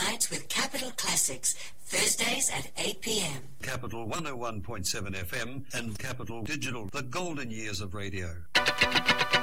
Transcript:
Nights with Capital Classics, Thursdays at 8 p.m. Capital 101.7 FM and Capital Digital, the golden years of radio.